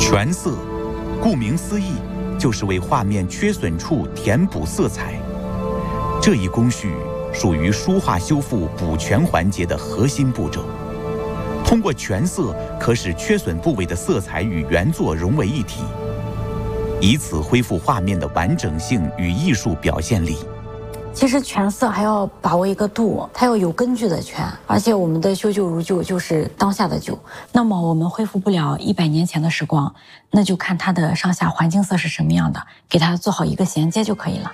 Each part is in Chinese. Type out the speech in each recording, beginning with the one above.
全色，顾名思义，就是为画面缺损处填补色彩。这一工序属于书画修复补全环节的核心步骤。通过全色，可使缺损部位的色彩与原作融为一体，以此恢复画面的完整性与艺术表现力。 其实全色还要把握一个度，它要有根据的全，而且我们的修旧如旧就是当下的旧。那么我们恢复不了100年前的时光，那就看它的上下环境色是什么样的，给它做好一个衔接就可以了。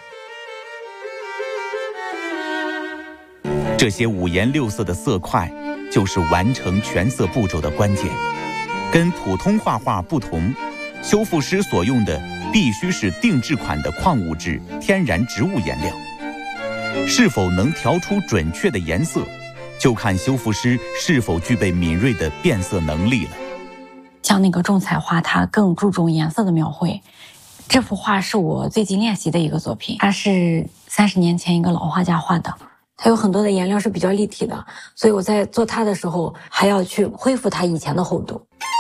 这些五颜六色的色块，就是完成全色步骤的关键。跟普通画画不同，修复师所用的必须是定制款的矿物质天然植物颜料。是否能调出准确的颜色，就看修复师是否具备敏锐的辨色能力了。 像那个重彩画，它更注重颜色的描绘。这幅画是我最近练习的一个作品，它是30年前一个老画家画的，它有很多的颜料是比较立体的，所以我在做它的时候还要去恢复它以前的厚度。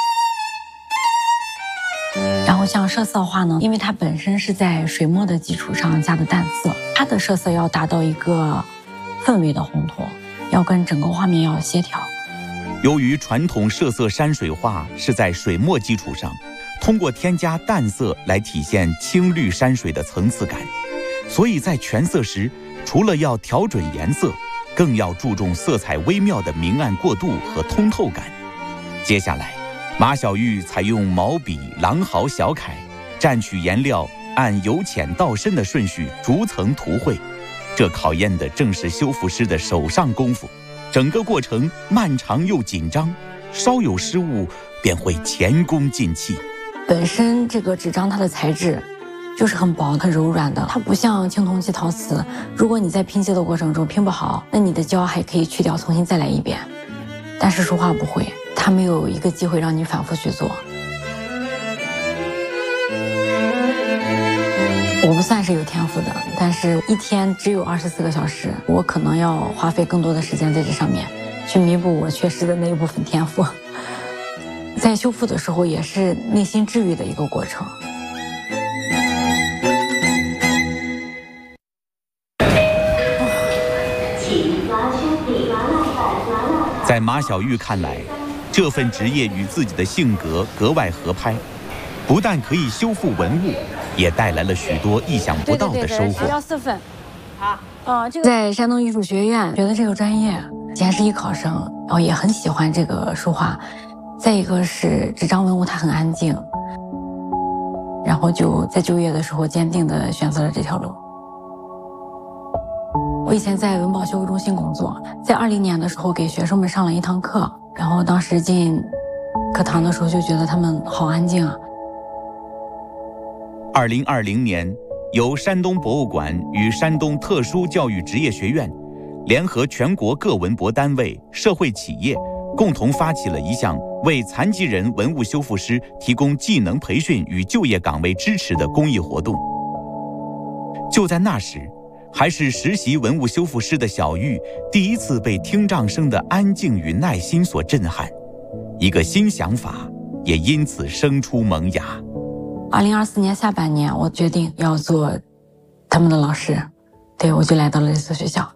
然后像设色画呢，因为它本身是在水墨的基础上加的淡色，它的设色要达到一个氛围的烘托，要跟整个画面要协调。 由于传统设色山水画是在水墨基础上，通过添加淡色来体现青绿山水的层次感，所以在全色时，除了要调准颜色，更要注重色彩微妙的明暗过渡和通透感。接下来，马晓玉采用毛笔、狼毫、小楷，蘸取颜料，按由浅到深的顺序逐层涂绘。这考验的正是修复师的手上功夫，整个过程漫长又紧张，稍有失误便会前功尽弃。 本身这个纸张它的材质就是很薄、很柔软的，它不像青铜器、陶瓷，如果你在拼接的过程中拼不好，那你的胶还可以去掉，重新再来一遍。但是书画不会，它没有一个机会让你反复去做。我不算是有天赋的，但是一天只有24个小时，我可能要花费更多的时间在这上面，去弥补我缺失的那一部分天赋。在修复的时候，也是内心治愈的一个过程。 在马晓玉看来，这份职业与自己的性格格外合拍，不但可以修复文物，也带来了许多意想不到的收获。 要4份。好，在山东艺术学院学的这个专业，既然是艺考生，然后也很喜欢这个书画。再一个是纸张文物它很安静，然后就在就业的时候坚定地选择了这条路。我以前在文保修复中心工作，在20年的时候给学生们上了一堂课，然后当时进课堂的时候就觉得他们好安静啊。 2020年，由山东博物馆与山东特殊教育职业学院联合全国各文博单位、社会企业，共同发起了一项为残疾人文物修复师提供技能培训与就业岗位支持的公益活动。就在那时，还是实习文物修复师的小玉第一次被听障生的安静与耐心所震撼，一个新想法也因此生出萌芽。 2024年下半年，我决定要做他们的老师，对，我就来到了这所学校。